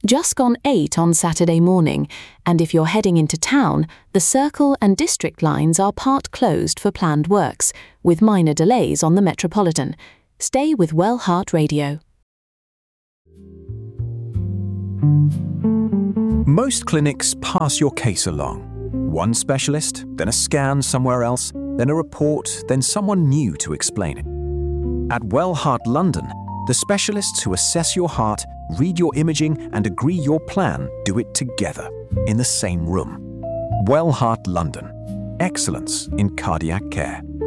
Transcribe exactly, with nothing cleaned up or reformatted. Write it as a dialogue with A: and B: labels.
A: Just gone eight on Saturday morning, and if you're heading into town, the Circle and District lines are part closed for planned works, with minor delays on the Metropolitan. Stay with Well Heart Radio.
B: Most clinics pass your case along. One specialist, then a scan somewhere else, then a report, then someone new to explain it. At Well Heart London, the specialists who assess your heart, read your imaging and agree your plan do it together, in the same room. Well Heart London. Excellence in cardiac care.